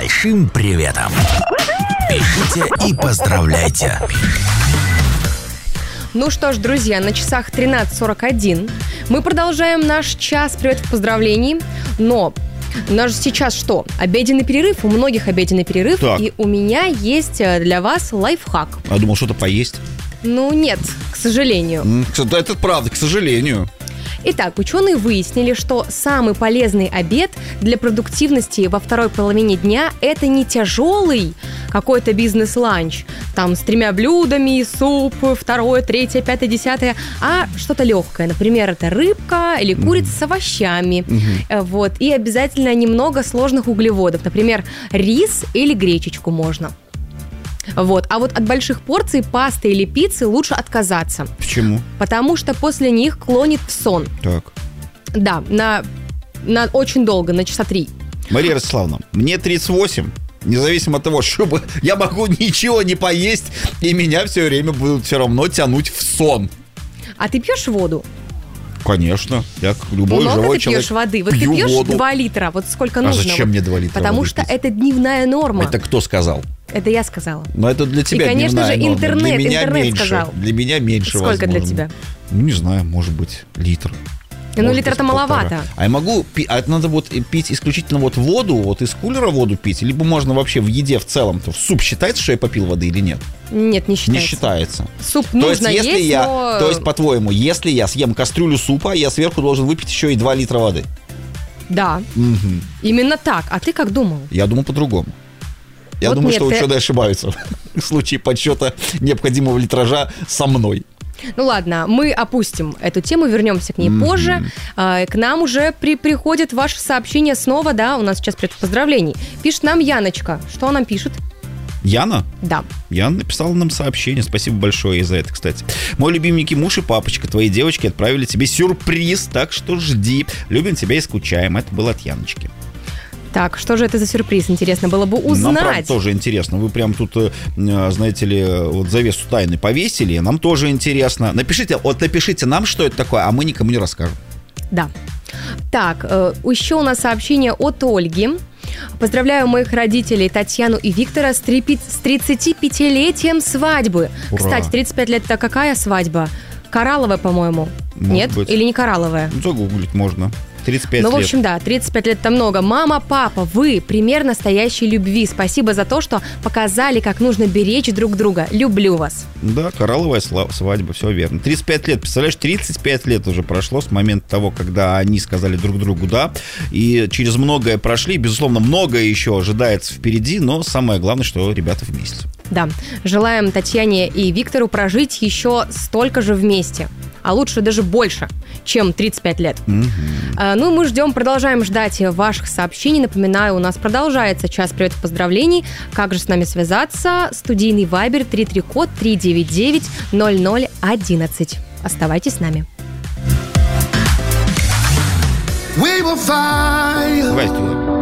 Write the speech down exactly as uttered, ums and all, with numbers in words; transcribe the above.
большим приветом. Пишите и поздравляйте. Ну что ж, друзья, на часах тринадцать сорок один. Мы продолжаем наш час приветов поздравлений. Но у нас же сейчас что? Обеденный перерыв. У многих обеденный перерыв. Так. И у меня есть для вас лайфхак. Я думал, что-то поесть. Ну нет, к сожалению. Да, это правда, к сожалению. Итак, ученые выяснили, что самый полезный обед для продуктивности во второй половине дня – это не тяжелый какой-то бизнес-ланч, там с тремя блюдами, суп, второе, третье, пятое, десятое, а что-то легкое. Например, это рыбка или курица mm-hmm. с овощами. Mm-hmm. Вот. И обязательно немного сложных углеводов. Например, рис или гречечку можно. Вот. А вот от больших порций пасты или пиццы лучше отказаться. Почему? Потому что после них клонит в сон. Так. Да, на, на очень долго, на часа три. Мария Ростиславовна, мне тридцать восемь. Независимо от того, чтобы я могу ничего не поесть, и меня все время будут все равно тянуть в сон. А ты пьешь воду? Конечно, я как любой Много живой ты человек пьешь воды? Вот пью ты пьешь воду. два литра, вот сколько А нужно? зачем вот. мне два литра Потому воды что пить? это дневная норма. Это кто сказал? Это я сказала. Но это для тебя И, конечно дневная же, норма. интернет, Для меня интернет меньше. сказал. Для меня меньше, Сколько возможно. для тебя? Ну, не знаю, может быть, литр. Ну, Может литр-то быть, маловато. полтора. А я могу пить, а это надо вот пить исключительно вот воду, вот из кулера воду пить, либо можно вообще в еде в целом-то. В суп считается, что я попил воды или нет? Нет, не считается. Не считается. Суп то нужно есть, если есть, я, но... То есть, по-твоему, если я съем кастрюлю супа, я сверху должен выпить еще и два литра воды? Да, Угу. именно так. А ты как думал? Я думал по-другому. Я Вот думаю, нет, что ты... ученые ошибаются в случае подсчета необходимого литража со мной. Ну ладно, мы опустим эту тему, вернемся к ней mm-hmm. позже. А, к нам уже при, приходит ваше сообщение снова, да, у нас сейчас привет поздравлений. Пишет нам Яночка. Что она пишет? Яна? Да. Яна написала нам сообщение. Спасибо большое ей за это, кстати. Мой любименький муж и папочка, твои девочки отправили тебе сюрприз, так что жди. Любим тебя и скучаем. Это было от Яночки. Так, что же это за сюрприз? Интересно было бы узнать. Нам, правда, тоже интересно. Вы прям тут, знаете ли, вот завесу тайны повесили. Нам тоже интересно. Напишите, вот напишите нам, что это такое, а мы никому не расскажем. Да. Так, еще у нас сообщение от Ольги. Поздравляю моих родителей Татьяну и Виктора с тридцатипятилетием свадьбы. Ура. Кстати, тридцать пять лет – это какая свадьба? Коралловая, по-моему. Может Нет? быть. Или не коралловая? Загуглить можно. тридцать пять ну, лет. в общем, да, тридцать пять лет это много. Мама, папа, вы пример настоящей любви. Спасибо за то, что показали, как нужно беречь друг друга. Люблю вас. Да, коралловая свадьба, все верно. тридцать пять лет, представляешь, тридцать пять лет уже прошло с момента того, когда они сказали друг другу «да». И через многое прошли, безусловно, многое еще ожидается впереди, но самое главное, что ребята вместе. Да, желаем Татьяне и Виктору прожить еще столько же вместе. А лучше даже больше, чем тридцать пять лет. Mm-hmm. А, ну, мы ждем, продолжаем ждать ваших сообщений. Напоминаю, у нас продолжается час приветов поздравлений. Как же с нами связаться? Студийный вайбер три три код три девять девять ноль ноль одиннадцать. Оставайтесь с нами. Давай,